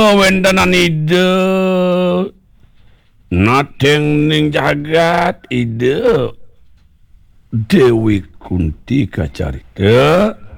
wendanan ide nateng ning jagat ide Dewi Kunti kacarikeun